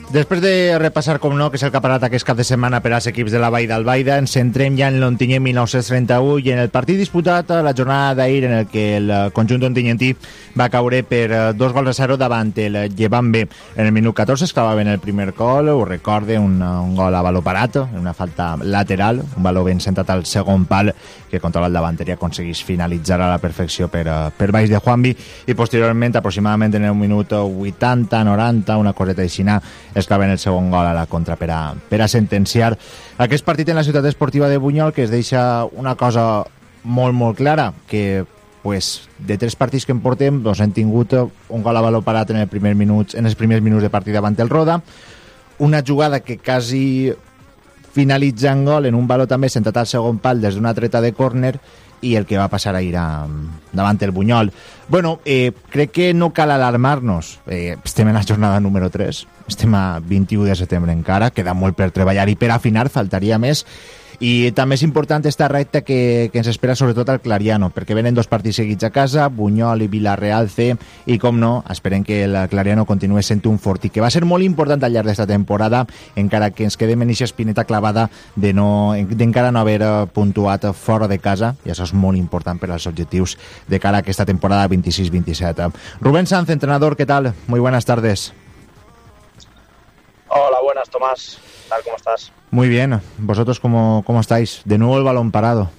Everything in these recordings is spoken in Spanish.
Després de repassar, com no, que és el campionat aquest cap de setmana per als equips de la Vall d'Albaida, ens centrem ja en l'Ontinyent 1931 i en el partit disputat a la jornada d'ahir, en el que el conjunt ontinyentí va caure per 2-0 davant el Llevant B. En el minut 14 es clavava en el primer gol, ho recorde, un gol a baló parat, una falta lateral, un baló ben sentat al segon pal, que contra el davanter i aconseguís finalitzar a la perfecció per baix de Juanvi, i posteriorment, aproximadament en el minut 80-90, una coseta aixina, es clava en el segon gol a la contra per a sentenciar aquest partit en la ciutat esportiva de Bunyol, que es deixa una cosa molt, molt clara, que pues, de 3 partits que en portem, doncs hem tingut un gol a baló parat en els primers minuts de partit davant el Roda, una jugada que quasi finalitza en gol en un baló també sentat al segon pal des d'una treta de córner, i el que va passar ahir davant el Bunyol. Bueno, crec que no cal alarmar-nos. Estem en la jornada número 3, estem a 21 de setembre encara, queda molt per treballar i per afinar, faltaria més. I també és important esta recta que ens espera sobretot al Clariano, perquè venen 2 partits seguits a casa, Bunyol i Vila-real C, i com no, esperem que el Clariano continuï sent un fort i que va ser molt important al llarg d'esta temporada, encara que ens quedem en eixa espineta clavada d'encara no haver puntuat fora de casa, i això és molt important per als objectius de cara a aquesta temporada 26-27. Rubén Sanz, entrenador, ¿qué tal? Muy buenas tardes. Hola, buenas, Tomás. ¿Qué tal? ¿Cómo estás? Muy bien. ¿Vosotros cómo estáis? De nuevo el balón parado.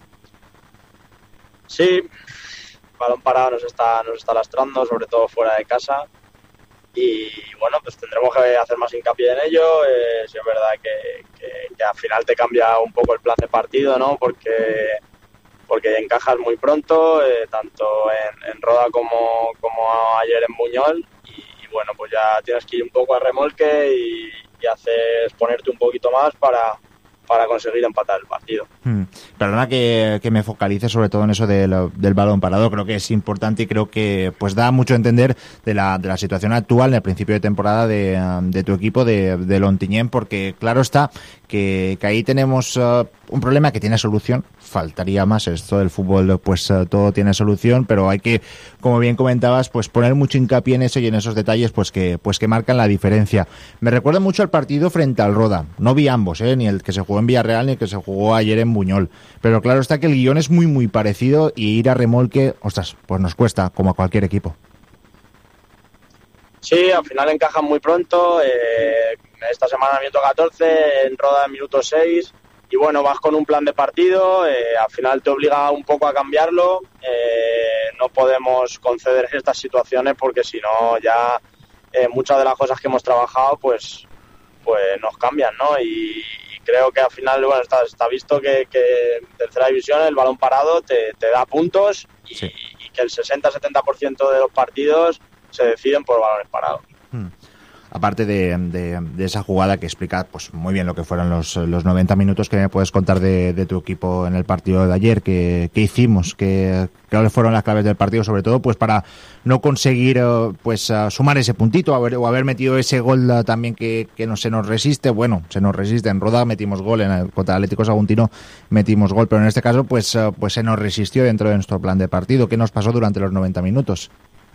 Sí, el balón parado nos está lastrando, sobre todo fuera de casa. Y bueno, pues tendremos que hacer más hincapié en ello. Sí, es verdad que al final te cambia un poco el plan de partido, ¿no? Porque encajas muy pronto, tanto en Roda como ayer en Buñol. Y bueno, pues ya tienes que ir un poco a remolque y haces ponerte un poquito más para conseguir empatar el partido. Perdona que me focalice sobre todo en eso del balón parado. Creo que es importante y creo que pues da mucho a entender de la situación actual en el principio de temporada de tu equipo, del Ontinyent, porque claro está que ahí tenemos un problema que tiene solución. Faltaría más, esto del fútbol pues todo tiene solución, pero hay que, como bien comentabas, pues poner mucho hincapié en eso y en esos detalles pues que marcan la diferencia. Me recuerda mucho al partido frente al Roda. No vi ambos, ni el que se jugó en Villarreal ni el que se jugó ayer en Buñol, pero claro está que el guión es muy muy parecido y ir a remolque, ostras, pues nos cuesta como a cualquier equipo. Sí, al final encajan muy pronto. Esta semana minuto 14, en Roda minuto 6. Y bueno, vas con un plan de partido, al final te obliga un poco a cambiarlo. No podemos conceder estas situaciones porque si no ya muchas de las cosas que hemos trabajado pues nos cambian, ¿no? Y creo que al final, bueno, está visto que en tercera división el balón parado te da puntos y que el 60-70% de los partidos se deciden por balones parados. Aparte de esa jugada que explica pues muy bien lo que fueron los 90 minutos, que me puedes contar de tu equipo en el partido de ayer, ¿qué hicimos? ¿Qué fueron las claves del partido? Sobre todo pues para no conseguir pues sumar ese puntito o haber metido ese gol también que no se nos resiste. Bueno, se nos resiste. En Roda metimos gol, contra Atlético Saguntino metimos gol, pero en este caso pues se nos resistió dentro de nuestro plan de partido. ¿Qué nos pasó durante los 90 minutos?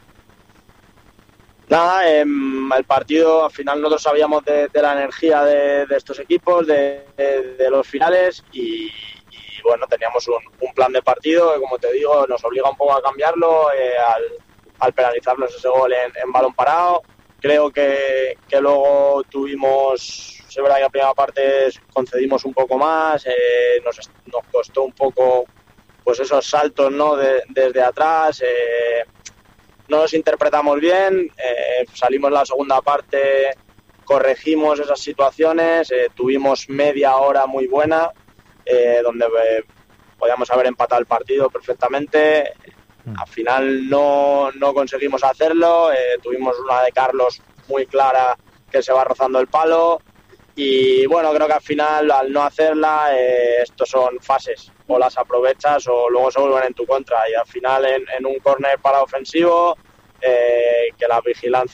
Nada, el partido, al final nosotros sabíamos de la energía de estos equipos, de los finales y bueno, teníamos un plan de partido que, como te digo, nos obliga un poco a cambiarlo al penalizarnos ese gol en balón parado. Creo que luego tuvimos, es verdad que la primera parte concedimos un poco más, nos costó un poco pues esos saltos, ¿no? Desde atrás, no nos interpretamos bien, salimos la segunda parte, corregimos esas situaciones, tuvimos media hora muy buena, donde podíamos haber empatado el partido perfectamente. Al final no conseguimos hacerlo, tuvimos una de Carlos muy clara que se va rozando el palo y bueno, creo que al final al no hacerla, estos son fases, o las aprovechas o luego se vuelven en tu contra y al final en un córner para ofensivo, que la vigilancia